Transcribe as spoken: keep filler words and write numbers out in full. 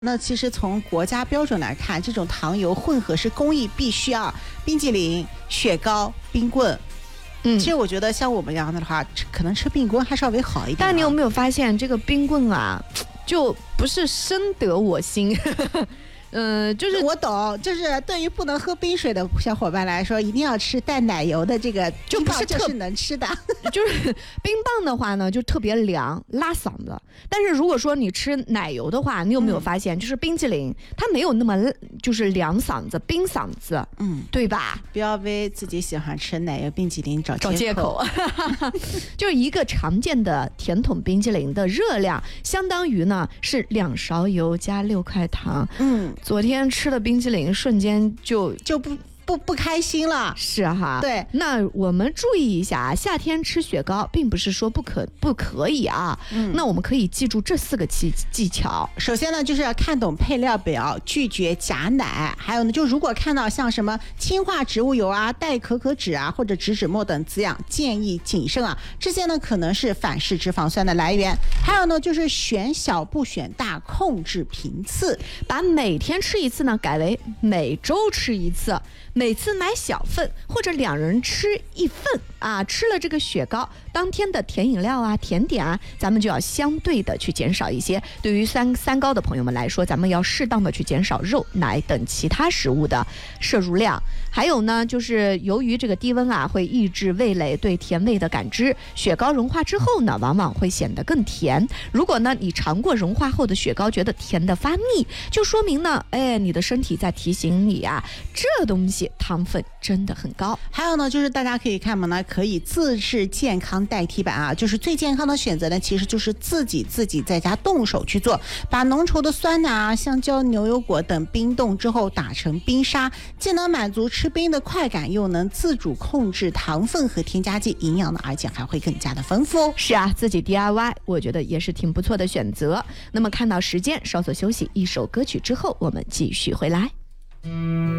那其实从国家标准来看，这种糖油混合是工艺必须啊，冰激凌、雪糕、冰棍。嗯，其实我觉得像我们这样的话，可能吃冰棍还稍微好一点、啊。 但你有没有发现，这个冰棍啊，就不是深得我心。呃，就是我懂，就是对于不能喝冰水的小伙伴来说，一定要吃带奶油的这个， 就不是特是能吃的。 就是冰棒的话呢，就特别凉，拉嗓子。但是如果说你吃奶油的话，你有没有发现，嗯、就是冰淇淋它没有那么就是凉嗓子、冰嗓子，嗯，对吧？ 不要为自己喜欢吃奶油冰淇淋找找借口。就是一个常见的甜筒冰淇淋的热量，相当于呢是两勺油加六块糖，嗯。昨天吃了冰淇淋，瞬间就就不不不开心了。 是哈， 对。 那我们注意一下，夏天吃雪糕，并不是说不可不可以啊。嗯。那我们可以记住这四个技技巧。 首先呢，就是要看懂配料表，拒绝假奶。还有呢，就如果看到像什么氢化植物油啊、代可可脂啊或者植脂末等字样，建议谨慎啊。这些呢可能是反式脂肪酸的来源。还有呢，就是选小不选大，控制频次， 把每天吃一次呢改为每周吃一次。每次买小份，或者两人吃一份啊。吃了这个雪糕，当天的甜饮料啊、甜点啊，咱们就要相对的去减少一些。对于三三高的朋友们来说，咱们要适当的去减少肉、奶等其他食物的摄入量。还有呢，就是由于这个低温啊，会抑制味蕾对甜味的感知，雪糕融化之后呢，往往会显得更甜。如果呢，你尝过融化后的雪糕，觉得甜的发腻，就说明呢，哎，你的身体在提醒你啊，这东西糖分真的很高。 还有呢，就是大家可以看嘛呢，可以自制健康代替版啊，就是最健康的选择呢，其实就是自己自己在家动手去做，把浓稠的酸奶啊、香蕉、牛油果等冰冻之后打成冰沙，既能满足吃冰的快感，又能自主控制糖分和添加剂，营养呢，而且还会更加的丰富。 是啊，自己 D I Y 我觉得也是挺不错的选择。那么看到时间，稍作休息，一首歌曲之后，我们继续回来。